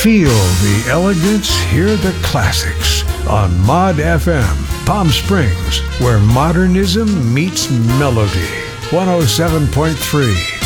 Feel the elegance, hear the classics on Mod FM, Palm Springs, where modernism meets melody. 107.3